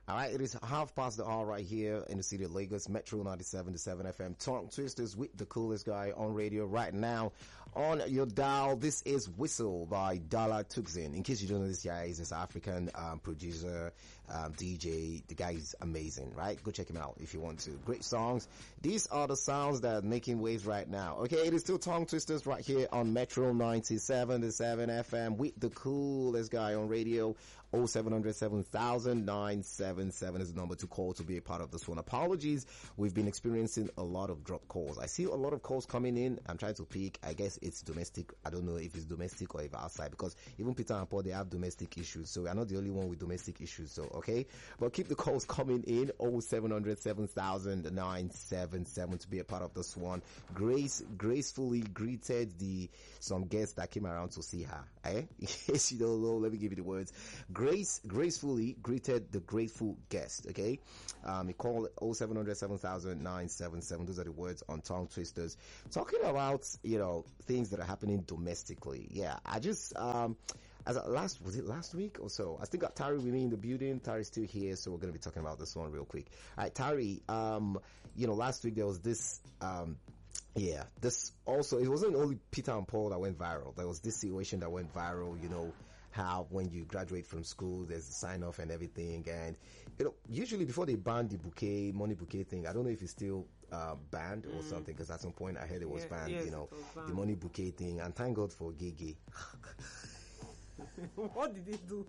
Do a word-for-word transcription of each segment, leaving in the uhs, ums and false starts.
All right, it is half past the hour right here in the city of Lagos, Metro ninety-seven to seven F M. Tongue Twisters with the coolest guy on radio right now on your dial. This is Whistle by Dala Tuxin. In case you don't know, this guy is this African um, producer, um, D J. The guy is amazing, right? Go check him out if you want to. Great songs. These are the sounds that are making waves right now. Okay, it is still Tongue Twisters right here on Metro ninety-seven to seven F M with the coolest guy on radio. oh seven hundred seven thousand nine seven seven is the number to call to be a part of this one. Apologies, we've been experiencing a lot of drop calls. I see a lot of calls coming in. I'm trying to pick. I guess it's domestic. I don't know if it's domestic or if outside, because even Peter and Paul, they have domestic issues, so we are not the only one with domestic issues. So okay, but keep the calls coming in. oh seven hundred seven thousand nine seven seven to be a part of this one. Grace gracefully greeted the some guests that came around to see her. Eh? In case you don't know, let me give you the words. Grace gracefully greeted the grateful guest. Okay, um, he called oh seven hundred seven thousand nine seven seven. Those are the words on Tongue Twisters, talking about, you know, things that are happening domestically. Yeah, I just um, as a last was it last week or so? I think got Tari with me in the building. Tari's still here, so we're going to be talking about this one real quick. All right, Tari. Um, you know, last week there was this um. Yeah, this also, it wasn't only Peter and Paul that went viral. There was this situation that went viral, you know, how when you graduate from school, there's a sign off and everything. And, you know, usually before they banned the bouquet, money bouquet thing, I don't know if it's still uh, banned mm. or something, because at some point I heard it was yeah, banned, yes, you know, banned. The money bouquet thing. And thank God for Gigi. What did he do?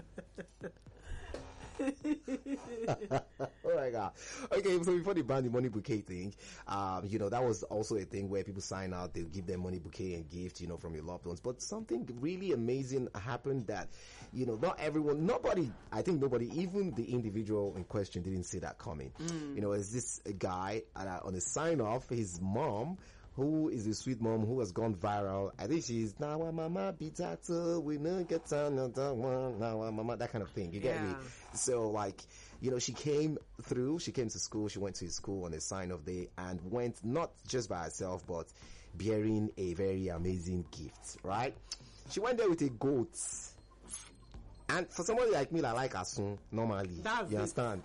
Oh my God. Okay, so before they banned the money bouquet thing, um, you know, that was also a thing where people sign out, they'll give them money bouquet and gift, you know, from your loved ones. But something really amazing happened that, you know, not everyone, nobody, I think nobody, even the individual in question didn't see that coming. Mm. You know, is this a guy uh, on a sign off, his mom, who is a sweet mom who has gone viral. I think she's now a mama be tattoo, we no get on now a mama, that kind of thing. You get yeah. me? So like, you know, she came through, she came to school, she went to his school on a sign of day and went not just by herself, but bearing a very amazing gift, right? She went there with a goat. And for somebody like me that like Asun, normally, That's you understand?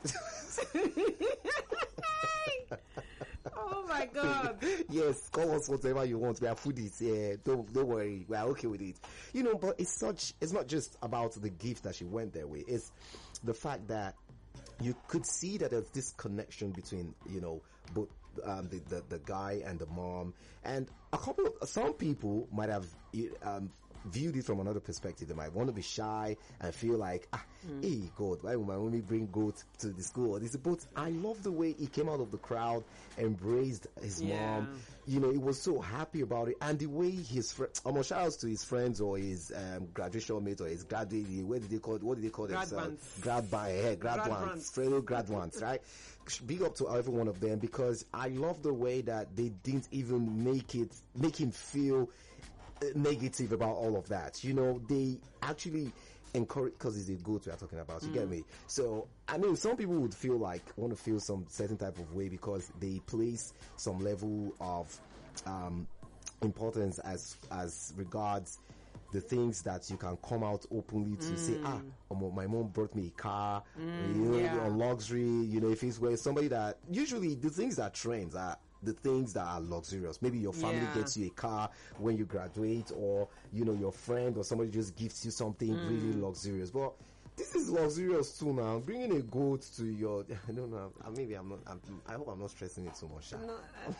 Oh my God. Yes, call us whatever you want. We are foodies. Yeah, don't don't worry. We are okay with it. You know, but it's such. It's not just about the gift that she went there with. It's the fact that you could see that there's this connection between, you know, both um, the, the the guy and the mom, and a couple of some people might have um, viewed it from another perspective. They might want to be shy and feel like, ah, mm. hey, God, why would my mommy bring goat to the school? This, but I love the way he came out of the crowd, embraced his yeah. mom. You know, he was so happy about it, and the way his friend, almost shout outs to his friends or his um, graduation mates or his graduate. What did they call? What did they call grad themselves? Grad band, yeah, grad ones, fellow grad ones, right? Big up to every one of them, because I love the way that they didn't even make it make him feel negative about all of that. You know, they actually encourage, because it's a goat we are talking about, you mm. get me? So I mean, some people would feel like want to feel some certain type of way because they place some level of um importance as as regards the things that you can come out openly to mm. say, ah, my mom brought me a car, mm, you know, yeah. on luxury, you know, if it's where somebody that, usually the things that trends are the things that are luxurious. Maybe your family yeah. gets you a car when you graduate, or, you know, your friend or somebody just gives you something mm. really luxurious. But this is luxurious too now. Bringing a goat to your, I don't know, maybe I'm not, I'm, I hope I'm not stressing it too much. No,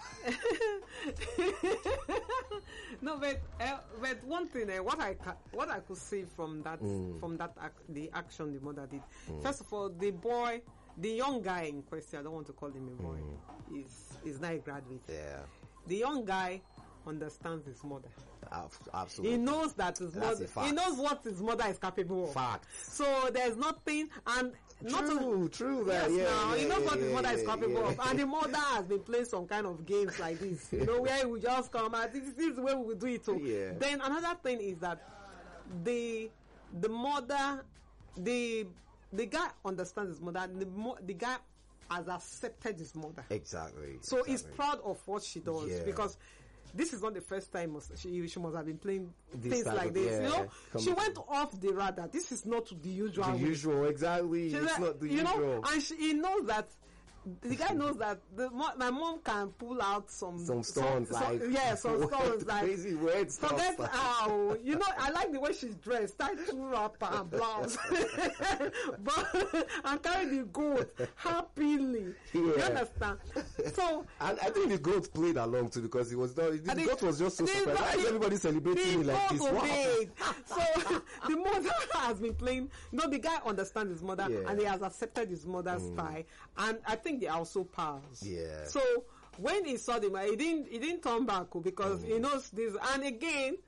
no but, uh, but one thing, uh, what I ca- what I could see from that, mm. from that, ac- the action the mother did, mm. first of all, the boy, the young guy in question, I don't want to call him a boy, mm. is, is not a graduate. Yeah. The young guy understands his mother. Absolutely. He knows that his That's mother, he knows what his mother is capable of. Fact. So there's nothing, and not true, a, true yes, that, yeah, now, yeah, he knows yeah, what his yeah, mother yeah, is capable yeah. of, and the mother has been playing some kind of games like this, you know, where we just come, and this is the way we do it too. Yeah. Then another thing is that the, the mother, the, the guy understands his mother, the, mo- the guy has accepted his mother. Exactly. So exactly. he's proud of what she does, yeah. because this is not the first time must, she, she must have been playing This things type like of- this. yeah, You know, come she on. went off the radar. This is not the usual The way. usual, exactly. She's It's like, not the you usual. know, and she, he knows that. The guy knows that the, mo- my mom can pull out some Some stones, some- like yeah, some what stones like crazy weird stuff. forget how you know. I like the way she's dressed, tight wrapper and blouse, but and carry the goat happily. You Yeah. understand? So And I think the goat played along too because it was not. The And the- goat was just so the surprised. Why is goat- everybody celebrating me the like this? goat What happened? obeyed. So the mother has been playing. No, the guy understands his mother Yeah. and he has accepted his mother's style. And I think they are also pals. Yeah. So when he saw the man, he didn't he didn't turn back oh, because he knows this. And again,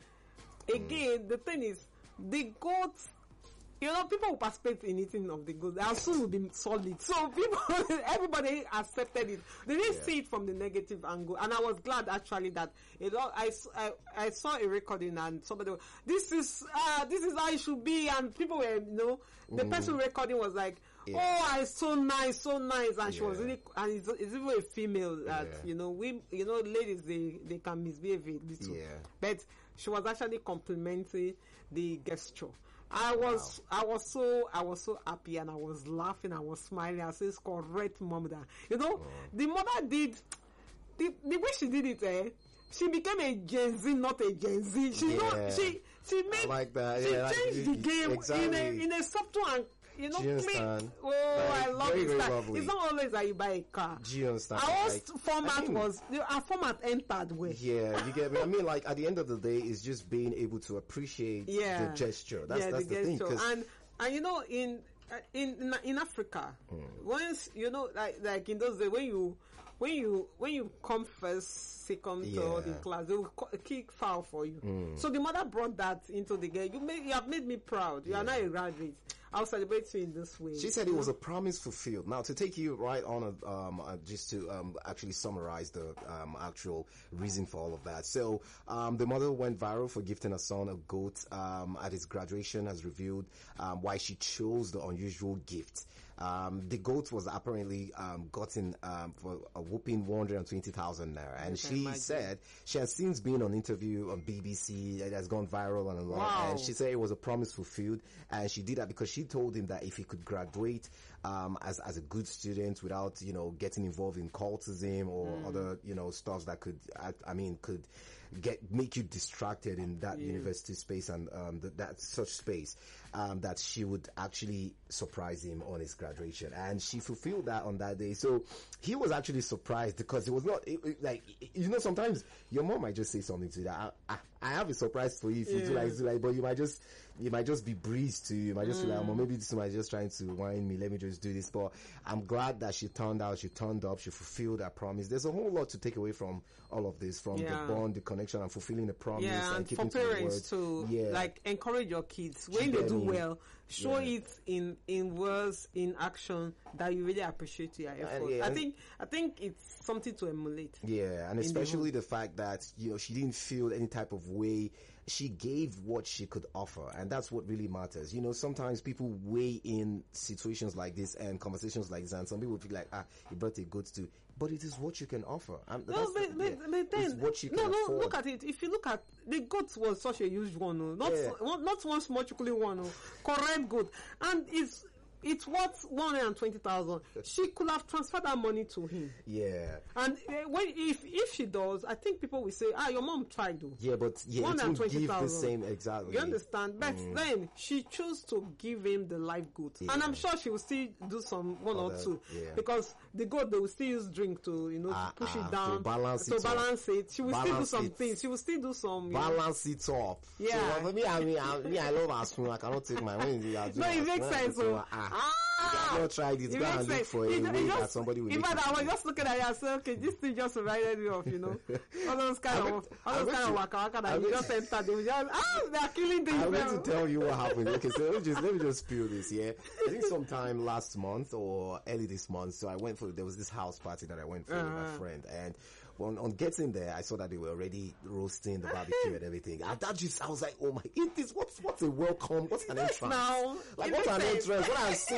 again, the thing is, the goat. You know, people will participate in eating of the goat. Their soul will be solid. So people, everybody accepted it. They didn't Yeah. see it from the negative angle. And I was glad actually that it all, I, s- I, I saw a recording and somebody, was, this is, uh, this is how it should be. And people were, you know, the person recording was like, Yeah. oh, it's so nice, so nice. And she was Yeah. really, and it's, it's even a female that, Yeah. you know, we, you know, ladies, they, they can misbehave a little. Yeah. But she was actually complimenting the gesture. I was, I was so, I was so happy and I was laughing, I was smiling. I said, correct mother. You know, the mother did, the, the way she did it, eh, she became a Gen Z, not a Gen Z. She, Yeah. know, she, she made, like that. she Yeah, like, changed the you- game exactly. in a, in a subtle and, you know, Do you clean. understand? Oh, Like, I love very, it. very Like, lovely. it's not always that you buy a car. Do you understand? Our Like, format I mean, was, our format entered well. Yeah, you get me. I mean, like at the end of the day, it's just being able to appreciate Yeah. the gesture. That's yeah, that's the the, thing. gesture. 'cause- And and you know in uh, in in, in Africa, once you know like like in those days when you when you when you come first, second, third in Yeah. class, they will co- kick foul for you. So the mother brought that into the game. You made you have made me proud. You are now a graduate. I'll celebrate you in this way. She said it was a promise fulfilled. Now, to take you right on, a, um, uh, just to um, actually summarize the um, actual reason for all of that. So, um, the mother went viral for gifting her son a goat um, at his graduation, has revealed um, why she chose the unusual gift. Um, the goat was apparently um, gotten um, for a whooping one hundred twenty thousand naira, and can she imagine. said she has since been on interview on B B C. It has gone viral and a lot. Wow. And she said it was a promise fulfilled, and she did that because she told him that if he could graduate um, as as a good student without you know getting involved in cultism or Mm. other you know stuff that could I, I mean could get make you distracted in that university space and um, th- that such space um, that she would actually surprise him on his graduation, and she fulfilled that on that day. So he was actually surprised because it was not it, it- like you know sometimes your mom might just say something to you that I, I, I have a surprise for you if you do Yeah. like do like but you might just you might just be breezed to you. You might just be like, well, maybe this might just trying to whine me. Let me just do this. But I'm glad that she turned out, she turned up, she fulfilled her promise. There's a whole lot to take away from all of this, from Yeah. the bond, the connection, and fulfilling the promise Yeah, and and for keeping to the parents word. to Yeah. like encourage your kids when get they do me? well, show Yeah. it in in words, in action that you really appreciate your effort. yeah, I and- think I think it's something to emulate. Yeah, and the especially the fact that, you know, she didn't feel any type of way. She gave what she could offer, and that's what really matters. You know, sometimes people weigh in situations like this and conversations like this, and some people feel like, ah, you brought a good to, but it is what you can offer. And No, that's but, the- but, yeah, but then it's what you can no, no. afford. Look at it. If you look at the goat was such a huge one, oh, not Yeah. one, not one small chocolate one, oh, correct goat, and it's it's worth one hundred and twenty thousand. She could have transferred that money to him, Yeah. and uh, when if if she does, I think people will say, ah, your mom tried though. Yeah, but yeah, it won't give the 120,000. same exactly. You understand? But Mm. then she chose to give him the live goat. Yeah. And I'm sure she will still do some one or Other- two. yeah. Because the goat, they will still use drink to, you know, Ah, to push ah, it down. to balance to it up. balance it. She will still do Balance some it. things. She will still do some, you know. Balance it up. Yeah. So for me, I mean, I, me, I love our spoon. I cannot take my when you are doing No, it our makes spoon, I sense. go, So, ah, ah, I've not tried it. it Go makes and look sense. for a It- way it that just- somebody will in make fact, it I was for you. just looking at it and said, okay, this thing just reminded me of, you know, all those kind I'm of, going- all I'm those kind going of to- waka waka that I'm you going just entered. They will just, ah, they are killing things. I'm now. going to tell you what happened. Okay, so let me just let me just spill this. Yeah, I think sometime last month or early this month. So I went for there was this house party that I went for with my Uh-huh. friend, and on, on getting there, I saw that they were already roasting the barbecue and everything. And that just I was like, oh my, it is what's what's a welcome? What's an Yes, entrance? now. Like It what's makes an sense. entrance? What I'm seeing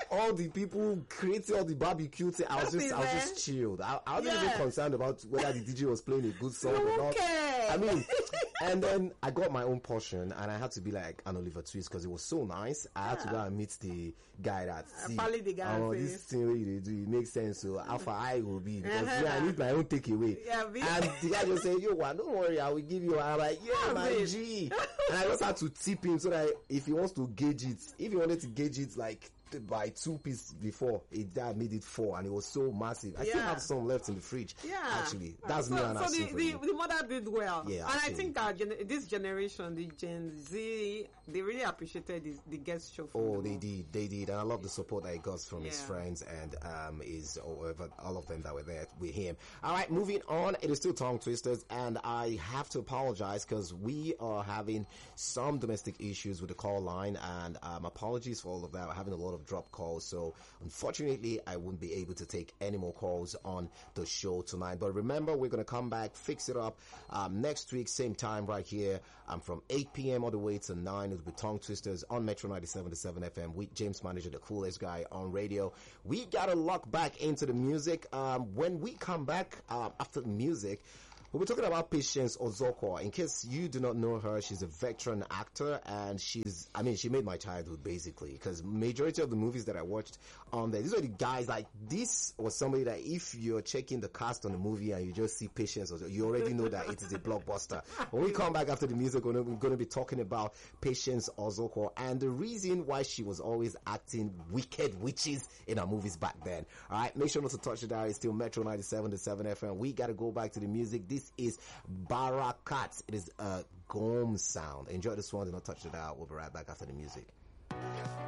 all the people creating all the barbecue thing, I was That just, is I was it. just chilled. I, I wasn't Yeah. even concerned about whether the D J was playing a good song or not. Okay. I mean, and then I got my own portion, and I had to be like an Oliver Twist because it was so nice. I had to go and meet the guy that see, Probably the guy oh, says- this thing where you do it makes sense. So how far I will be because Uh-huh. yeah, I need my own takeaway. Yeah, be- and the guy just said, "Yo, well, don't worry, I will give you." I'm like, "Yeah, That's my it. G." And I just had to tip him so that if he wants to gauge it, if he wanted to gauge it like by two pieces before, it that made it four, and it was so massive. I still Yeah. have some left in the fridge. Yeah, actually, that's so, me and so I the, the, the mother did well. Yeah, and I absolutely. think that gen- this generation, the Gen Z, they really appreciated this, the guest show. From Oh, the they mom. did, they did, and I love the support that he got from his Yeah. friends and um his or whoever- all of them that were there with him. All right, moving on. It is still Tongue Twisters, and I have to apologize because we are having some domestic issues with the call line, and um, apologies for all of that. We're having a lot of drop calls, so unfortunately, I won't be able to take any more calls on the show tonight. But remember, we're gonna come back, fix it up um, next week, same time right here. Um, from eight p.m. all the way to nine. It'll be Tongue Twisters on Metro ninety-seven point seven F M with James Manager, the coolest guy on radio. We gotta lock back into the music. Um, when we come back um, after the music, we'll be talking about Patience Ozokwa. In case you do not know her, she's a veteran actor, and she's, I mean, she made my childhood basically, because majority of the movies that I watched on there, these are the guys, like, this was somebody that if you're checking the cast on the movie and you just see Patience Ozokwa, you already know that it is a blockbuster. When we come back after the music, we're going to be talking about Patience Ozokwa and the reason why she was always acting wicked witches in her movies back then. All right, make sure not to touch the dial. It's still Metro ninety-seven point seven F M. We got to go back to the music. This is Barakat. It is a Gom sound. Enjoy this one. Do not touch the dial. We'll be right back after the music.